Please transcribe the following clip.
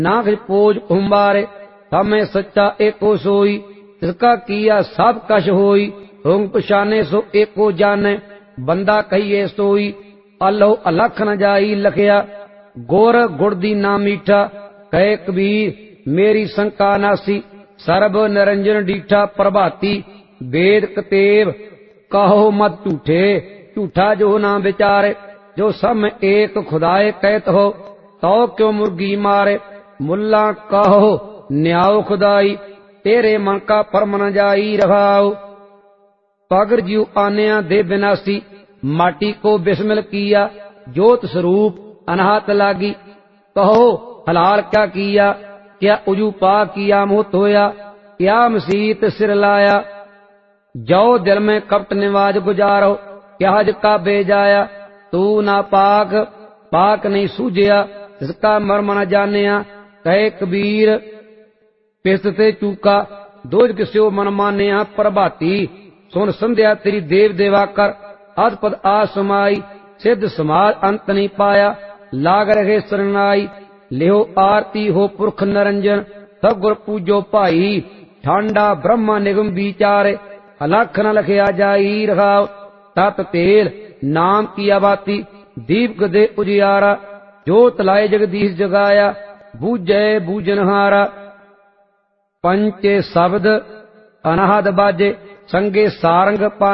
नाथ pose उम्बारे हमें सच्चा एको सोई इसका किया सब कश होई होंग पछाने सो एको जाने बंदा कहिए सोई अल्लो अलख न जाई लखया गोर गुड़ दी ना मीठा कहे कबीर मेरी शंका नासी सर्ब निरंजन डीठा प्रभाती वेद कतेब कहो मत झूठे झूठा जो ना विचारे जो सब एक खुदाए कहत हो तो क्यों मुर्गी मारे मुल्ला कहो न्याओ खुदाई तेरे मन का परम न जाई रखाओ पगर जीव आन्या दे विनाशी माटी को बिस्मिल किया ज्योत स्वरूप अनाहत लागी कहो हलाल क्या किया क्या उजू पा किया मुँह धोया क्या मसीत सिर लाया जाओ दिल में कपट निवाज गुजारो क्या हज का बेजाया तू ना पाक पाक नहीं सूझया इसका मर्म न जानिया कहे कबीर पिसते चूका दोज किस्यो मन मानिया प्रभाती सुन संध्या तेरी देव देवा कर अधपद आसमाई सिद्ध समाज अंत नहीं पाया लाग रहे शरणाई लिहो आरती हो पुरख निरंजन सब गुर पूजो भाई ठांडा ब्रह्मा निगम विचारे अलख न लखया जाई रखाओ तत तेल नाम की आबाती दीपक दे उजियारा जोत लाए जगदीश जगाया बूझे बूझनहारा पंचे शब्द अनाहद बाजे संगे सारंग